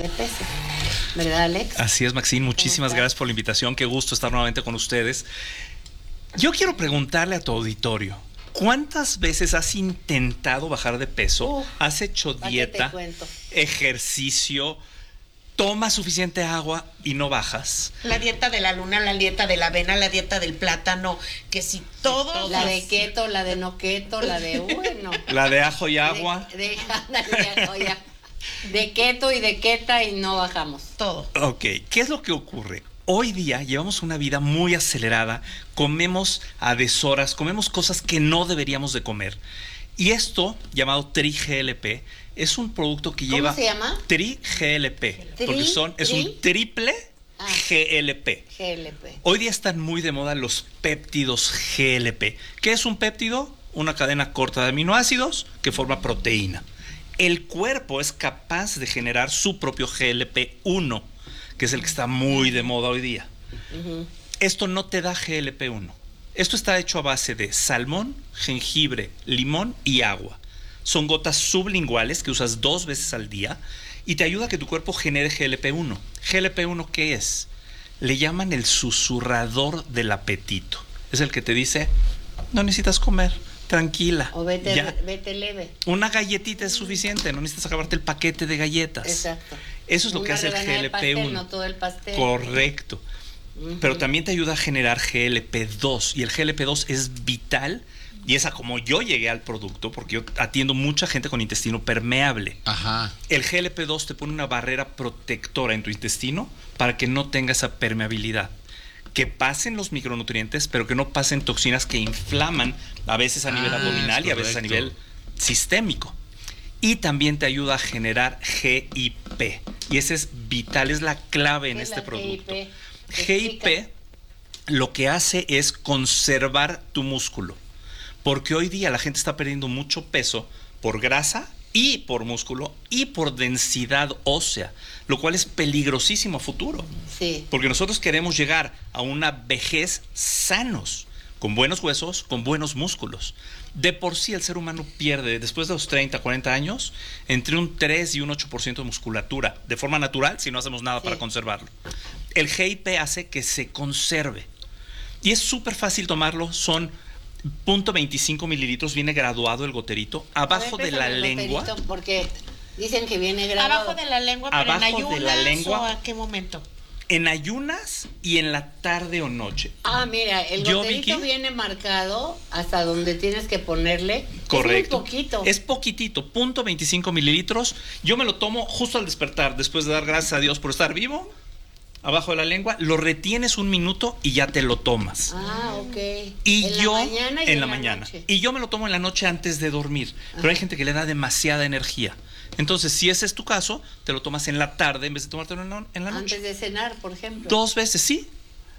de peso. ¿Verdad, Alex? Así es, Maxine. Muchísimas gracias por la invitación. Qué gusto estar nuevamente con ustedes. Yo quiero preguntarle a tu auditorio, ¿cuántas veces has intentado bajar de peso? ¿Has hecho dieta, ejercicio, tomas suficiente agua y no bajas? La dieta de la luna, la dieta de la avena, la dieta del plátano, que si todo... La de keto, la de no keto, la de... no. La de ajo y agua. De ajo y agua. De keto y de keta y no bajamos. Todo. Ok, ¿qué es lo que ocurre? Hoy día llevamos una vida muy acelerada, comemos a deshoras, comemos cosas que no deberíamos de comer. Y esto, llamado Tri-GLP, es un producto que lleva... ¿Cómo se llama? Tri-GLP, porque es un triple GLP. GLP. Hoy día están muy de moda los péptidos GLP. ¿Qué es un péptido? Una cadena corta de aminoácidos que forma proteína. El cuerpo es capaz de generar su propio GLP-1, que es el que está muy de moda hoy día. Esto no te da GLP-1. Esto está hecho a base de salmón, jengibre, limón y agua. Son gotas sublinguales que usas 2 veces al día y te ayuda a que tu cuerpo genere GLP-1. ¿GLP-1 qué es? Le llaman el susurrador del apetito. Es el que te dice, no necesitas comer, tranquila. O vete leve. Una galletita es suficiente, no necesitas acabarte el paquete de galletas. Exacto. Eso es lo que hace el GLP-1. Pastel, no todo el pastel. Correcto. Pero también te ayuda a generar GLP-2 y el GLP-2 es vital y es a como yo llegué al producto porque yo atiendo mucha gente con intestino permeable. Ajá. El GLP-2 te pone una barrera protectora en tu intestino para que no tenga esa permeabilidad. Que pasen los micronutrientes, pero que no pasen toxinas que inflaman a veces a nivel abdominal y a veces a nivel sistémico. Y también te ayuda a generar GIP. Y ese es vital, es la clave en este producto. GIP lo que hace es conservar tu músculo. Porque hoy día la gente está perdiendo mucho peso por grasa y por músculo y por densidad ósea, lo cual es peligrosísimo a futuro. Sí. Porque nosotros queremos llegar a una vejez sanos, con buenos huesos, con buenos músculos. De por sí el ser humano pierde, después de los 30, 40 años, entre un 3 y un 8% de musculatura, de forma natural, si no hacemos nada para conservarlo. El GIP hace que se conserve. Y es súper fácil tomarlo, son 0.25 mililitros, viene graduado el goterito, abajo de la lengua. Porque dicen que viene graduado. Abajo de la lengua, pero abajo en ayunas, de la lengua, ¿o a qué momento? En ayunas y en la tarde o noche. Ah, mira, el goterito viene marcado hasta donde tienes que ponerle. Correcto. Es muy poquito. Es poquitito, 0.25 mililitros. Yo me lo tomo justo al despertar, después de dar gracias a Dios por estar vivo. Abajo de la lengua, lo retienes 1 minuto y ya te lo tomas. Ah, ok. Y en yo, la mañana y en la mañana. Noche. Y yo me lo tomo en la noche antes de dormir. Pero hay gente que le da demasiada energía. Entonces, si ese es tu caso, te lo tomas en la tarde en vez de tomártelo en la noche. Antes de cenar, por ejemplo. 2 veces, sí.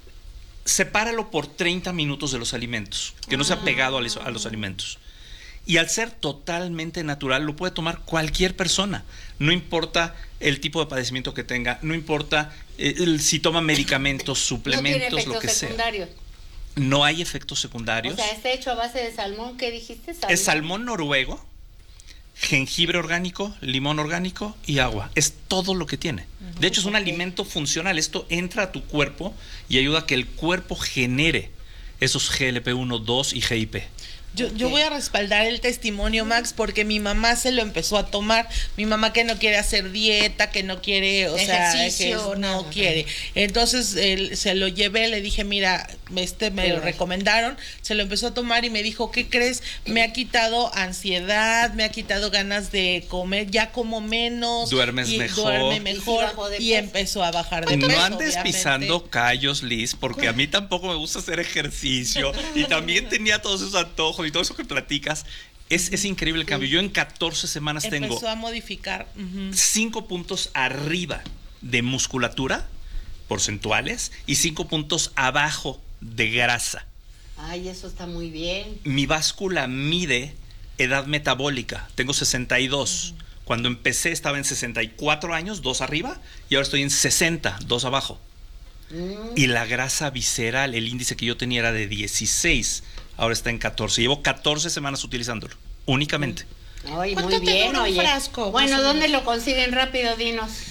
Sepáralo por 30 minutos de los alimentos, que no sea pegado a los alimentos. Y al ser totalmente natural, lo puede tomar cualquier persona. No importa el tipo de padecimiento que tenga, no importa si toma medicamentos, suplementos, no lo que secundarios. sea. No hay efectos secundarios. O sea, está hecho a base de salmón. ¿Qué dijiste? ¿Salmón? Es salmón noruego, jengibre orgánico, limón orgánico y agua. Es todo lo que tiene. De hecho, es un alimento funcional. Esto entra a tu cuerpo y ayuda a que el cuerpo genere esos GLP-1, 2 y GIP. Yo voy a respaldar el testimonio, Max, porque mi mamá se lo empezó a tomar. Mi mamá que no quiere hacer dieta, que no quiere, o ejercicio, sea, que no quiere. Entonces se lo llevé, le dije, mira, me lo recomendaron, se lo empezó a tomar y me dijo, ¿qué crees? Me ha quitado ansiedad, me ha quitado ganas de comer, ya como menos. Duerme mejor y empezó a bajar de peso. No andes pisando callos, Liz, porque a mí tampoco me gusta hacer ejercicio y también tenía todos esos antojos y todo eso que platicas. Es increíble el cambio. Yo en 14 semanas empezó a modificar 5 puntos arriba de musculatura porcentuales y 5 puntos abajo de grasa. Ay, eso está muy bien. Mi báscula mide edad metabólica. Tengo 62. Cuando empecé estaba en 64 años, 2 arriba, y ahora estoy en 60, 2 abajo. Y la grasa visceral, el índice que yo tenía era de 16, ahora está en 14. Llevo 14 semanas utilizándolo, únicamente. Ay, muy bien, un frasco? Bueno, ¿dónde lo consiguen? Rápido, dinos.